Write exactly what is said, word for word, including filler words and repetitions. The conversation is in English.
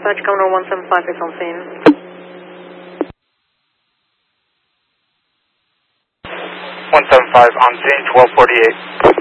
Dispatch, Commodore one seven five is on scene. one seven five on scene, twelve forty-eight.